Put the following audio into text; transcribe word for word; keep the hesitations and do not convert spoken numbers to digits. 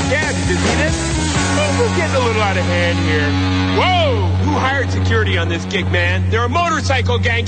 Yeah, did you see this? Things are getting a little out of hand here. Whoa! Who hired security on this gig, man? They're a motorcycle gang.